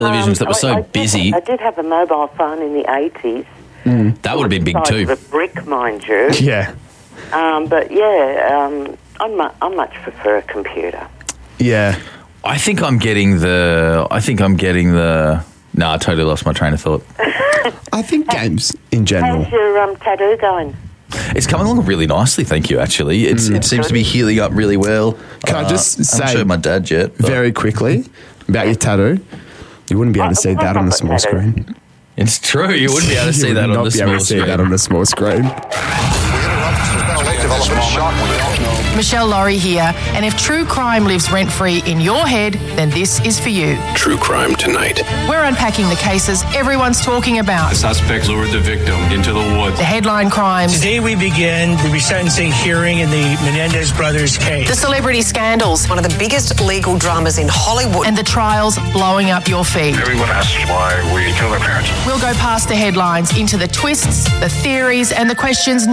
televisions that were so busy. I did have a mobile phone in the 80s. That would have been big Size too. of a brick, mind you. Yeah. But yeah, I much prefer a computer. Yeah. I think I'm getting the. No, I totally lost my train of thought. I think games in general. How's your tattoo going? It's coming along really nicely, thank you, actually. It seems to be healing up really well. Can I just I say haven't showed my dad yet. but very quickly about your tattoo? You wouldn't be able to see that on a small screen. It's true. You wouldn't be able to see You that would on not the be able small to see screen. that on a small screen. Michelle Laurie here, and if true crime lives rent-free in your head, then this is for you. True crime tonight. We're unpacking the cases everyone's talking about. The suspect lured the victim into the woods. The headline crimes, Today we begin the resentencing hearing in the Menendez brothers case. the celebrity scandals, One of the biggest legal dramas in Hollywood. and the trials blowing up your feed. Everyone asks why we killed our parents. We'll go past the headlines into the twists, the theories, and the questions